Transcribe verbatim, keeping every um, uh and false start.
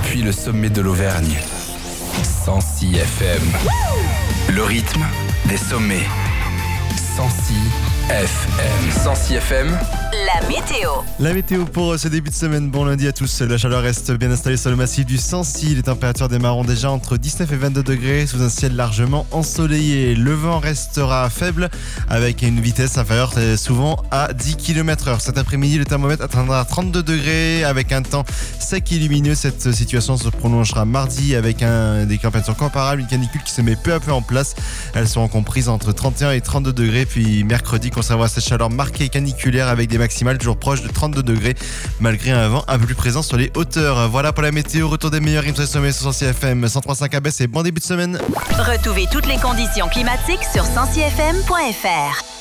depuis le sommet de l'Auvergne. cent six F M. Le rythme des sommets. cent six F M. cent six F M. La météo. La météo pour ce début de semaine. Bon lundi à tous. La chaleur reste bien installée sur le massif du Sancy. Les températures démarreront déjà entre dix-neuf et vingt-deux degrés sous un ciel largement ensoleillé. Le vent restera faible avec une vitesse inférieure souvent à dix kilomètres heure. Cet après-midi, le thermomètre atteindra trente-deux degrés avec un temps sec et lumineux. Cette situation se prolongera mardi avec un, des températures comparables, une canicule qui se met peu à peu en place. Elles seront comprises entre trente et un et trente-deux degrés. Puis mercredi, conservera cette chaleur marquée et caniculaire avec des maximales toujours proches de trente-deux degrés malgré un vent un peu plus présent sur les hauteurs. Voilà pour la météo. Retour des meilleurs rythmes sur les sommets sur cent six F M. cent trois virgule cinq A B C et bon début de semaine. Retrouvez toutes les conditions climatiques sur cent six F M point F R.